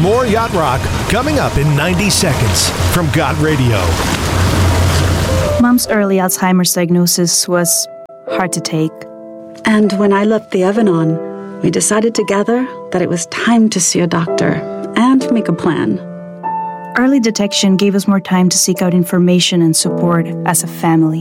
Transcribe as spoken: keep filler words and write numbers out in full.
More Yacht Rock coming up in ninety seconds from Got Radio. Mom's early Alzheimer's diagnosis was hard to take. And when I left the Evan-On, we decided together that it was time to see a doctor and make a plan. Early detection gave us more time to seek out information and support as a family.